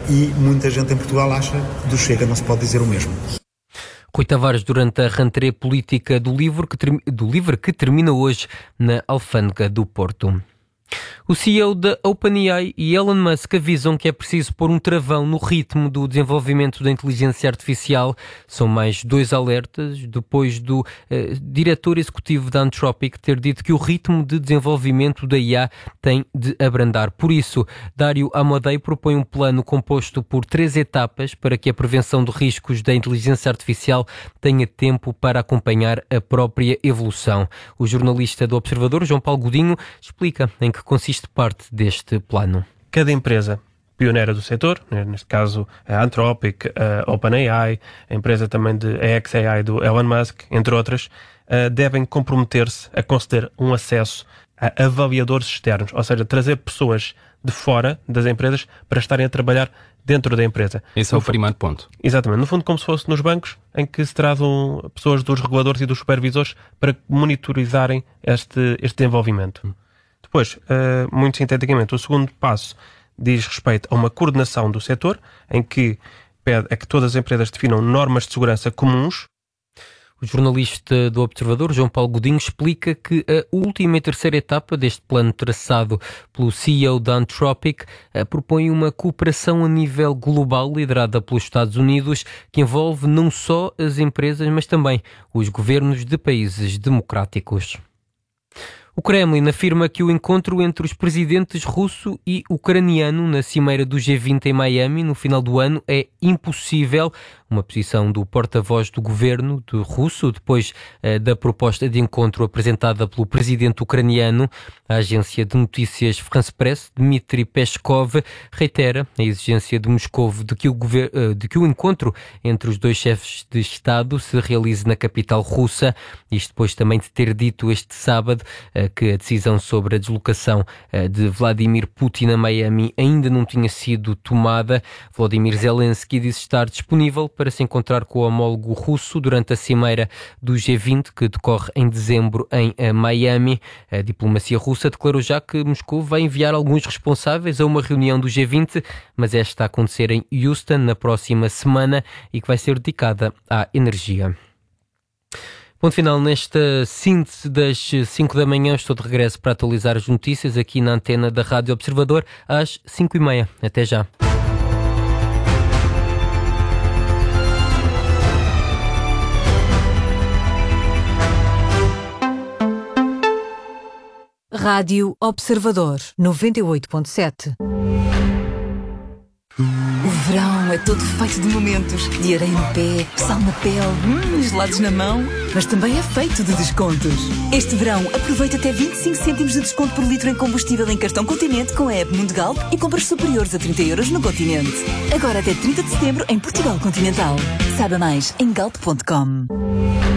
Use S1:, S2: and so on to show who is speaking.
S1: e muita gente em Portugal acha que do Chega não se pode dizer o mesmo.
S2: Rui Tavares, durante a rentrée política do LIVRE que termina hoje na Alfândega do Porto. O CEO da OpenAI e Elon Musk avisam que é preciso pôr um travão no ritmo do desenvolvimento da inteligência artificial. São mais 2 alertas depois do diretor executivo da Anthropic ter dito que o ritmo de desenvolvimento da IA tem de abrandar. Por isso, Dario Amodei propõe um plano composto por 3 etapas para que a prevenção de riscos da inteligência artificial tenha tempo para acompanhar a própria evolução. O jornalista do Observador, João Paulo Godinho, explica em que consiste parte deste plano.
S3: Cada empresa pioneira do setor, neste caso a Anthropic, a OpenAI, a empresa também de xAI do Elon Musk, entre outras, devem comprometer-se a conceder um acesso a avaliadores externos, ou seja, trazer pessoas de fora das empresas para estarem a trabalhar dentro da empresa.
S4: Esse é o primeiro ponto.
S3: Exatamente. No fundo, como se fosse nos bancos, em que se trazem pessoas dos reguladores e dos supervisores para monitorizarem este desenvolvimento. Depois, muito sinteticamente, o segundo passo diz respeito a uma coordenação do setor, em que pede a que todas as empresas definam normas de segurança comuns.
S2: O jornalista do Observador, João Paulo Godinho, explica que a última e terceira etapa deste plano traçado pelo CEO da Anthropic propõe uma cooperação a nível global liderada pelos Estados Unidos, que envolve não só as empresas, mas também os governos de países democráticos. O Kremlin afirma que o encontro entre os presidentes russo e ucraniano na cimeira do G20 em Miami no final do ano é impossível. Uma posição do porta-voz do governo russo, depois da proposta de encontro apresentada pelo presidente ucraniano. A agência de notícias France Press, Dmitry Peskov, reitera a exigência de Moscou de que o encontro entre os dois chefes de Estado se realize na capital russa. Isto depois também de ter dito este sábado que a decisão sobre a deslocação de Vladimir Putin a Miami ainda não tinha sido tomada. Volodymyr Zelensky disse estar disponível para se encontrar com o homólogo russo durante a cimeira do G20, que decorre em dezembro em Miami. A diplomacia russa declarou já que Moscou vai enviar alguns responsáveis a uma reunião do G20, mas esta a acontecer em Houston na próxima semana e que vai ser dedicada à energia. Ponto final nesta síntese das 5 da manhã. Estou de regresso para atualizar as notícias aqui na antena da Rádio Observador às 5h30. Até já.
S5: Rádio Observador 98.7.
S6: O verão é todo feito de momentos, de areia no pé, sal na pele, gelados na mão, mas também é feito de descontos. Este verão aproveita até 25 cêntimos de desconto por litro em combustível em cartão Continente com a app Mundo Galp e compras superiores a 30 € no Continente. Agora até 30 de setembro em Portugal Continental. Saiba mais em galp.com.